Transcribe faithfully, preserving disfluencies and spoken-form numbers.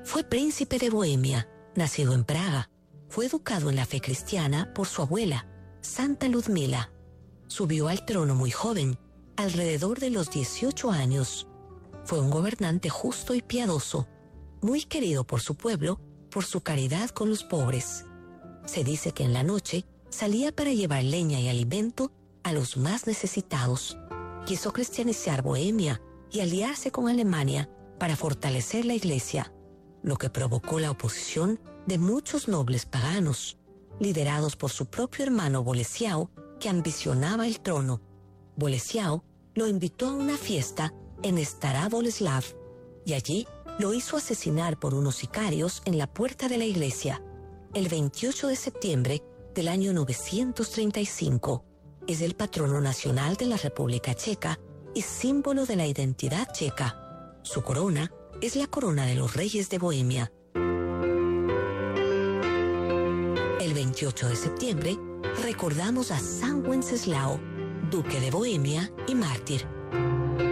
Fue príncipe de Bohemia, nacido en Praga. Fue educado en la fe cristiana por su abuela, Santa Ludmila. Subió al trono muy joven, alrededor de los dieciocho años. Fue un gobernante justo y piadoso, muy querido por su pueblo por su caridad con los pobres. Se dice que en la noche salía para llevar leña y alimento a los más necesitados. Quiso cristianizar Bohemia y aliarse con Alemania para fortalecer la iglesia, lo que provocó la oposición de muchos nobles paganos, liderados por su propio hermano Bolesław, que ambicionaba el trono. Bolesław lo invitó a una fiesta en Stará Boleslav y allí lo hizo asesinar por unos sicarios en la puerta de la iglesia. El veintiocho de septiembre del año novecientos treinta y cinco es el patrono nacional de la República Checa y símbolo de la identidad checa. Su corona es la corona de los reyes de Bohemia. El veintiocho de septiembre recordamos a San Wenceslao, duque de Bohemia y mártir.